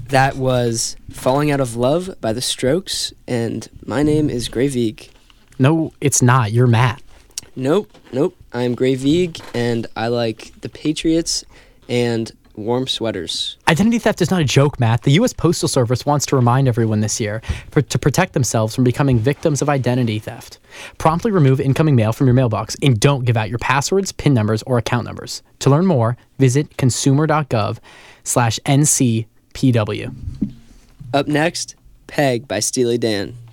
That was Falling Out of Love by The Strokes, and my name is Gray Veeg. No, it's not. You're Matt. Nope. I'm Gray Veeg, and I like the Patriots and warm sweaters. Identity theft is not a joke, Matt. The U.S. Postal Service wants to remind everyone this year to protect themselves from becoming victims of identity theft. Promptly remove incoming mail from your mailbox and don't give out your passwords, PIN numbers, or account numbers. To learn more, visit consumer.gov/NCPW. Up next, Peg by Steely Dan.